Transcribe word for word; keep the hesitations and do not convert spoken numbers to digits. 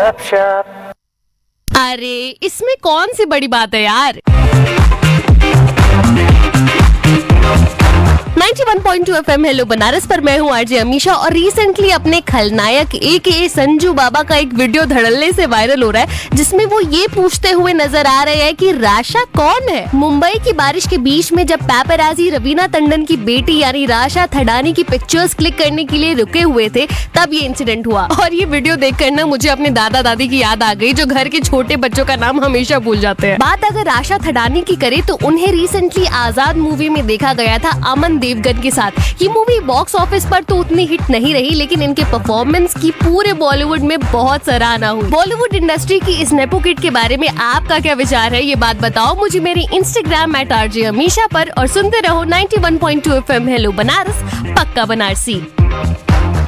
गपशप। अरे इसमें कौन सी बड़ी बात है यार। इक्यानवे पॉइंट दो एफ एम हेलो बनारस पर मैं हूँ आरजे अमीशा और रिसेंटली अपने खलनायक ए के ए संजू बाबा का एक वीडियो धड़ल्ले से वायरल हो रहा है, जिसमें वो ये पूछते हुए नजर आ रहे हैं कि राशा कौन है। मुंबई की बारिश के बीच में जब पैपराजी रवीना टंडन की बेटी यानी राशा थडानी की पिक्चर्स क्लिक करने के लिए रुके हुए थे, तब ये इंसिडेंट हुआ। और ये वीडियो देखकर ना मुझे अपने दादा दादी की याद आ गई, जो घर के छोटे बच्चों का नाम हमेशा भूल जाते हैं। बात अगर राशा थडानी की करे तो उन्हें रिसेंटली आजाद मूवी में देखा गया था अमन देवगन के साथ। ये मूवी बॉक्स ऑफिस पर तो उतनी हिट नहीं रही, लेकिन इनके परफॉर्मेंस की पूरे बॉलीवुड में बहुत सराहना हुई। बॉलीवुड इंडस्ट्री की इस नेपो किड के बारे में आपका क्या विचार है, ये बात बताओ मुझे मेरी इंस्टाग्राम एट आरजे अमीशा पर और सुनते रहो इक्यानवे पॉइंट दो एफ एम हेलो बनारस, पक्का बनारसी।